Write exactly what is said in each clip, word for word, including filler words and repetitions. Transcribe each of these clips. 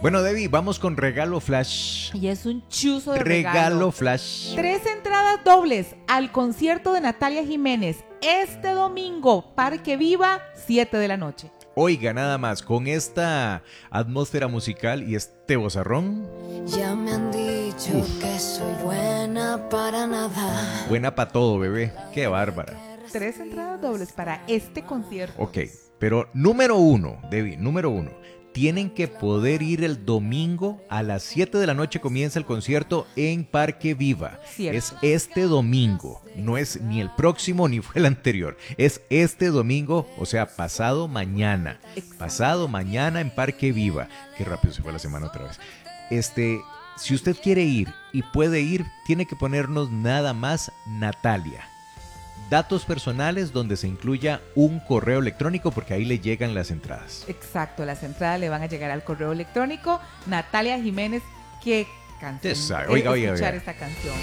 Bueno, Debbie, vamos con regalo flash. Y es un chuzo de regalo. regalo. Flash. Tres entradas dobles al concierto de Natalia Jiménez este domingo, Parque Viva, siete de la noche. Oiga, nada más, con esta atmósfera musical y este vozarrón. Ya me han dicho Uf. que soy buena para nada. Buena para todo, bebé. Qué bárbara. Tres entradas dobles para este concierto. Ok, pero número uno, Debbie, número uno. Tienen que poder ir el domingo a las siete de la noche, comienza el concierto en Parque Viva. Cierto. Es este domingo, no es ni el próximo ni fue el anterior. Es este domingo, o sea, pasado mañana. Exacto. Pasado mañana en Parque Viva. Qué rápido se fue la semana otra vez. Este, si usted quiere ir y puede ir, tiene que ponernos nada más Natalia. Datos personales donde se incluya un correo electrónico porque ahí le llegan las entradas. Exacto, las entradas le van a llegar al correo electrónico. Natalia Jiménez, ¿qué canción? Sabe. Oiga, oiga, escuchar oiga. esta canción.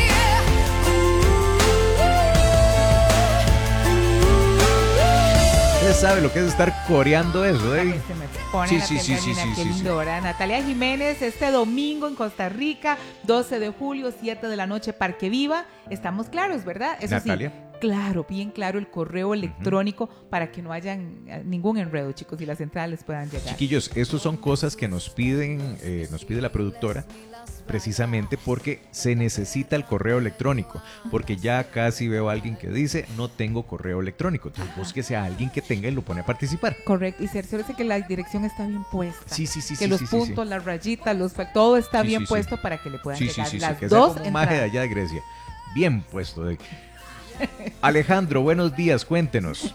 Usted sabe lo que es estar coreando eso, ¿eh? Se me pone Sí, la sí, piel sí, gallina, sí, qué sí, lindo, sí. ¿verdad? Natalia Jiménez, este domingo en Costa Rica, doce de julio, siete de la noche, Parque Viva. Estamos claros, ¿verdad? Eso Natalia. sí, claro, bien claro el correo electrónico uh-huh. para que no haya ningún enredo, chicos, y las entradas les puedan llegar. Chiquillos, estas son cosas que nos piden, eh, nos pide la productora, precisamente porque se necesita el correo electrónico, porque ya casi veo a alguien que dice no tengo correo electrónico, entonces búsquese a alguien que tenga y lo pone a participar. Correcto, y cerciórese que la dirección está bien puesta. Sí, sí, sí. Que sí, los sí, puntos, sí, sí. las rayitas, los todo está Sí, bien sí, sí. puesto para que le puedan Sí, llegar sí, sí, las sí, que dos sea como un maje de entradas. allá de Grecia. Bien puesto. De... Alejandro, buenos días, cuéntenos.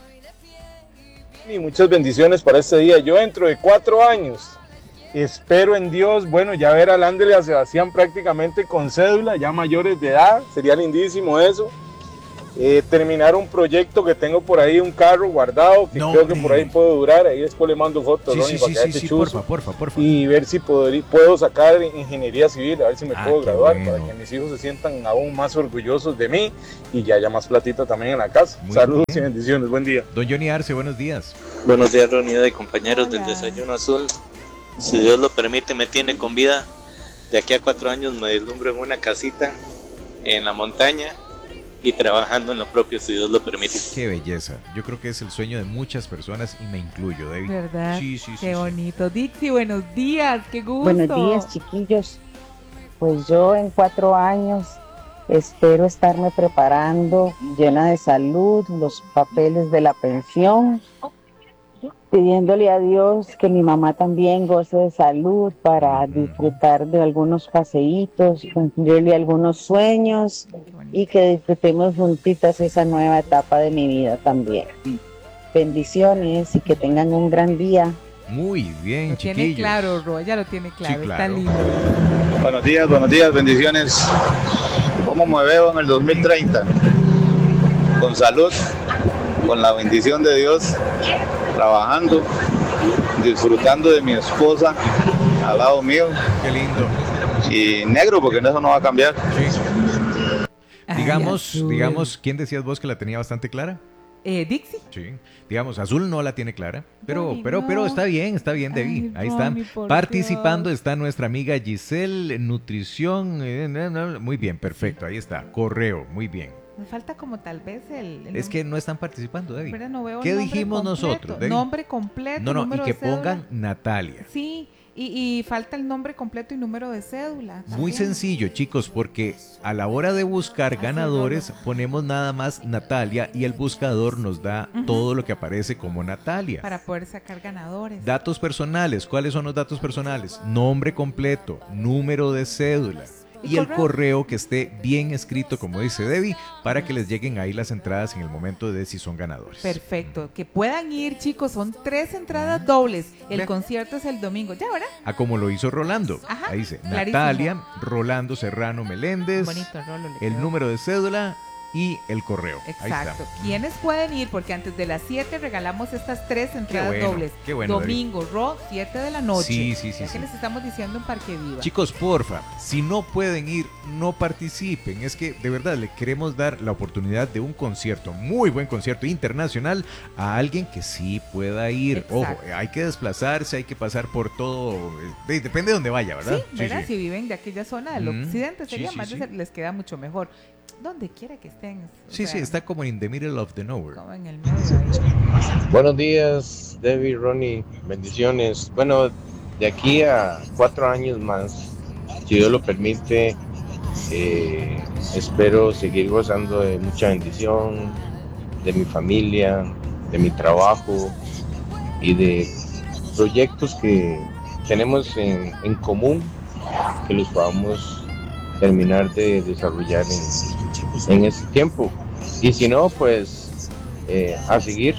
Y muchas bendiciones para este día. Yo dentro de cuatro años espero en Dios, bueno, ya ver a Lander y a Sebastián prácticamente con cédula, ya mayores de edad, sería lindísimo eso. Eh, terminar un proyecto que tengo por ahí, un carro guardado, que no, creo que hombre. por ahí puedo durar, ahí después le mando fotos, Sí, Ronnie, sí, para sí, que sí, haya sí, chuzo, porfa, porfa, porfa. y ver si podrí, puedo sacar ingeniería civil, a ver si me Ah, puedo qué graduar, bueno. para que mis hijos se sientan aún más orgullosos de mí y ya haya más platita también en la casa. Muy Saludos bien. y bendiciones, buen día. Don Johnny Arce, buenos días. Buenos días, reunida de compañeros Hola. del Desayuno Azul. Si Dios lo permite, me tiene con vida. De aquí a cuatro años me deslumbro en una casita en la montaña y trabajando en lo propio, si Dios lo permite. Qué belleza. Yo creo que es el sueño de muchas personas y me incluyo, David. ¿Verdad? Sí, sí, sí. Qué sí. bonito. Dixie, buenos días, qué gusto. Buenos días, chiquillos. Pues yo en cuatro años espero estarme preparando, llena de salud, los papeles de la pensión, pidiéndole a Dios que mi mamá también goce de salud para disfrutar de algunos paseitos, cumplirle algunos sueños y que disfrutemos juntitas esa nueva etapa de mi vida también. Bendiciones y que tengan un gran día. Muy bien, Lo chiquillos. tiene claro, Ro, ya lo tiene claro, Sí, está claro. lindo. Buenos días, buenos días, bendiciones. ¿Cómo me veo en el dos mil treinta? Con salud, con la bendición de Dios, trabajando, disfrutando de mi esposa al lado mío Qué lindo. y negro, porque eso no va a cambiar. Sí. Ay, Digamos, azul. digamos, ¿quién decías vos que la tenía bastante clara? Eh, Dixie. Sí. Digamos, Azul no la tiene clara, pero, Ronnie, pero, no. pero está bien, está bien, Debbie. Ay, Ahí están. Ronnie, por Participando Dios. está nuestra amiga Giselle, nutrición. eh, no, no, muy bien, perfecto, ahí está. Correo, muy bien. Nos falta como tal vez el... el Es que no están participando, Debbie. nombre, no veo el ¿Qué nombre dijimos completo. nosotros, Debbie? Nombre completo, No, no, y número que de cédula. pongan Natalia. Sí, y, y falta el nombre completo y número de cédula. Muy también. sencillo, chicos, porque a la hora de buscar Así ganadores es, ponemos nada más Natalia y el buscador nos da Ujú. todo lo que aparece como Natalia. Para poder sacar ganadores. Datos personales, ¿cuáles son los datos personales? Nombre completo, número de cédula y, ¿Y el correo? correo que esté bien escrito, como dice Debbie, para que les lleguen ahí las entradas en el momento de si son ganadores. Perfecto, que puedan ir, chicos, son tres entradas dobles. El Ve. concierto es el domingo, ¿ya, verdad? A como lo hizo Rolando. Ajá, Ahí dice clarísimo. Natalia, Rolando Serrano Meléndez, Bonito, Rolo. le el quedó. número de cédula y el correo. Exacto. ¿Quiénes pueden ir? Porque antes de las siete regalamos estas tres entradas bueno, dobles. qué bueno, Domingo, Raw, siete de la noche. Sí, sí, sí. Ya sí. que les estamos diciendo en Parque Viva. Chicos, porfa, si no pueden ir, no participen. Es que de verdad le queremos dar la oportunidad de un concierto, muy buen concierto internacional, a alguien que sí pueda ir. Exacto. Ojo, hay que desplazarse, hay que pasar por todo. eh, Depende de dónde vaya, ¿verdad? Sí, ¿verdad? Si viven de aquella zona del Mm, occidente, sería sí, más sí, de sí. ser- les queda mucho mejor. Donde quiera que estén. o Sí, sea, sí, está como in the middle of the nowhere. como en el medio ahí. Buenos días, Debbie, Ronnie, bendiciones. Bueno, de aquí a cuatro años más, si Dios lo permite, eh, espero seguir gozando de mucha bendición, de mi familia, de mi trabajo y de proyectos que tenemos en, en común, que los podamos terminar de desarrollar en, en este tiempo. Y si no, pues eh, a seguir,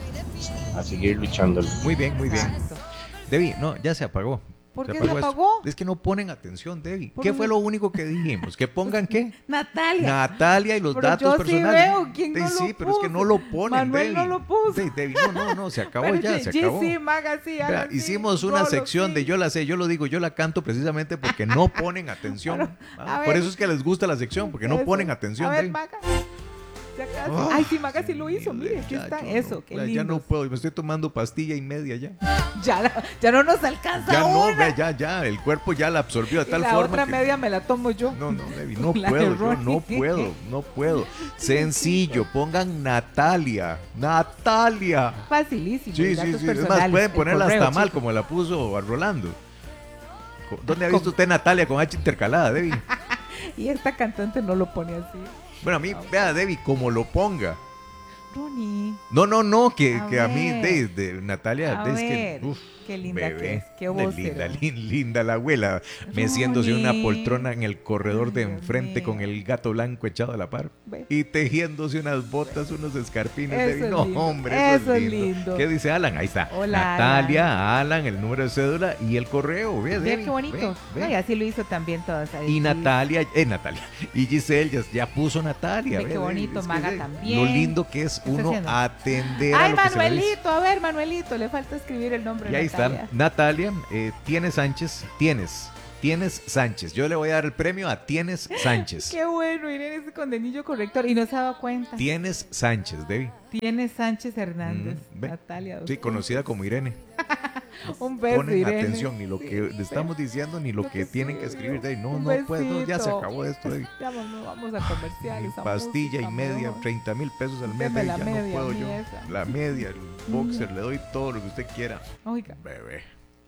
a seguir luchándolo. Muy bien, muy bien. Exacto. Debbie, no, ya se apagó. ¿Por qué se esto. apagó? Es que no ponen atención, Debbie. ¿Por ¿Qué qué? fue lo único que dijimos? ¿Que pongan qué? Natalia. Natalia y los Pero datos yo sí personales. veo quién no Sí, sí, lo pero es que puso. no lo ponen, Manuel no Debbie. lo puso. Sí, Debbie, no, no, no, se acabó Pero ya, G- se G acabó. sí, Maga sí, Vea, Alan sí, hicimos una Rolo sección sí. de yo la sé, yo lo digo, yo la canto precisamente porque no ponen atención. Pero, Ah, a por ver. eso es que les gusta la sección, porque no Eso. ponen atención. A ver, Debbie. Maga. Ya casi. Oh, Ay, sí, Maga sí lo hizo. Mire, aquí ya, está. yo Eso, no, qué ya, lindo. ya no puedo, me estoy tomando pastilla y media ya. Ya, la- ya no nos alcanza Ya no, una. vea, ya, ya, el cuerpo ya la absorbió de Y tal la forma otra que... media me la tomo yo. No, no, Debbie, no La de puedo, yo Ronnie. no puedo, no puedo. Sencillo, pongan Natalia, Natalia. Facilísimo. Sí, sí, datos sí. Es más, personales, pueden el ponerla correo, hasta mal, chicos. como la puso a Rolando. ¿Dónde ha visto usted Natalia con H intercalada, Debbie? Y esta cantante no lo pone así. Bueno, a mí, vea, Debbie, como lo ponga. Ronnie. No, no, no, que A a, que a mí, ver. de, de Natalia, A de- es ver, que, uf, qué linda bebé, que es, qué de voz. linda, lin- linda la abuela, meciéndose en una poltrona en el corredor de Ay, Dios enfrente mío. con el gato blanco echado a la par Ve. y tejiéndose unas botas, unos escarpines. Eso de- es no, lindo, hombre, eso, eso es es lindo. lindo. ¿Qué dice Alan? Ahí está. Hola, Natalia, Alan. el número de cédula y el correo. Ve, Ve Debbie, qué bonito. ve, ve. Ay, así lo hizo también todas. ahí, Y sí. Natalia, eh, Natalia, y Giselle ya, ya puso Natalia. Ve qué ve, bonito, es que Maga ve también. Lo lindo que es ¿Qué está uno haciendo? atender a Ay, lo que se le dice. Manuelito, a ver, Manuelito, le falta escribir el nombre Y de ahí Natalia. está, Natalia, eh, Tienes Sánchez, tienes, tienes Sánchez. Yo le voy a dar el premio a Tienes Sánchez. Qué bueno, Irene ese condenillo corrector y no se ha dado cuenta. Tienes Sánchez, Debbie. Tiene Sánchez Hernández, Mm, ve. Natalia. Sí, conocida como Irene. Un beso, Ponen Irene. atención, ni lo que le estamos diciendo, ni lo que tienen que escribir, Debbie. No, Un no puedo, no, ya se besito. acabó esto, Debbie. Ya vamos, vamos a comercial. esa Pastilla y música, media, amor. treinta mil pesos al mes, Deme Debbie, la ya media, no puedo a mí yo. esa. La media, el boxer, le doy todo lo que usted quiera. Oiga. Bebé.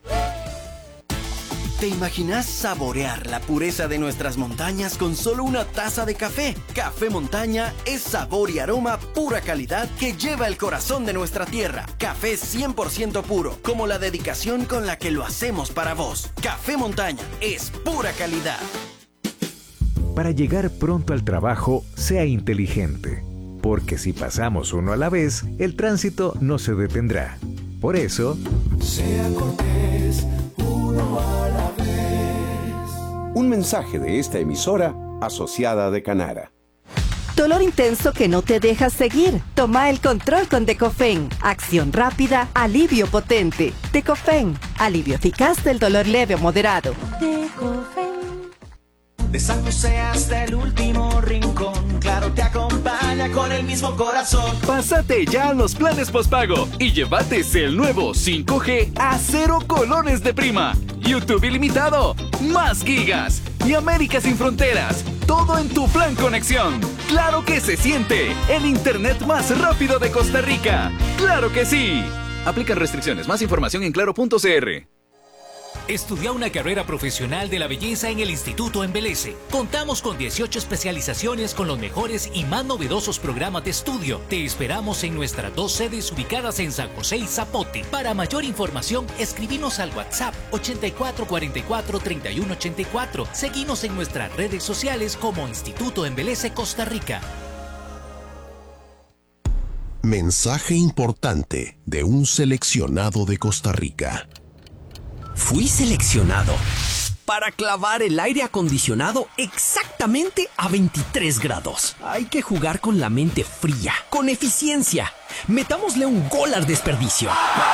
¿Te imaginas saborear la pureza de nuestras montañas con solo una taza de café? Café Montaña es sabor y aroma pura calidad que lleva el corazón de nuestra tierra. Café cien por ciento puro, como la dedicación con la que lo hacemos para vos. Café Montaña es pura calidad. Para llegar pronto al trabajo, sea inteligente, porque si pasamos uno a la vez, el tránsito no se detendrá. Por eso, sea cortés, uno a la vez. Un mensaje de esta emisora asociada de Canara. Dolor intenso que no te deja seguir. Toma el control con Decofen. Acción rápida, alivio potente. Decofen, alivio eficaz del dolor leve o moderado. Decofen. De San José hasta el último rincón, Claro te acompaña con el mismo corazón. Pásate ya a los planes postpago y llévate el nuevo cinco G a cero colones de prima. YouTube ilimitado, más gigas y América sin fronteras. Todo en tu plan conexión. ¡Claro que se siente! El internet más rápido de Costa Rica. ¡Claro que sí! Aplican restricciones. Más información en claro punto c r. Estudia una carrera profesional de la belleza en el Instituto Embeleze. Contamos con dieciocho especializaciones con los mejores y más novedosos programas de estudio. Te esperamos en nuestras dos sedes ubicadas en San José y Zapote. Para mayor información, escribinos al WhatsApp ochenta y cuatro cuarenta y cuatro treinta y uno ochenta y cuatro. Seguinos en nuestras redes sociales como Instituto Embeleze Costa Rica. Mensaje importante de un seleccionado de Costa Rica. Fui seleccionado para clavar el aire acondicionado exactamente a veintitrés grados. Hay que jugar con la mente fría, con eficiencia. Metámosle un gol al desperdicio.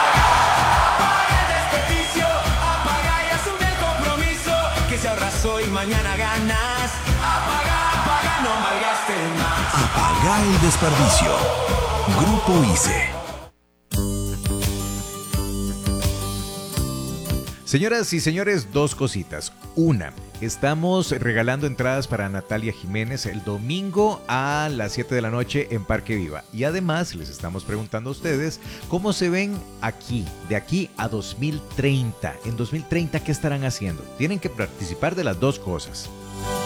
Se ahorras hoy, mañana ganas. Apaga, apaga, no malgastes más. Apaga el desperdicio. Grupo I C E. Señoras y señores, dos cositas. Una, estamos regalando entradas para Natalia Jiménez el domingo a las siete de la noche en Parque Viva. Y además les estamos preguntando a ustedes cómo se ven aquí, de aquí a dos mil treinta. En dos mil treinta, ¿qué estarán haciendo? Tienen que participar de las dos cosas.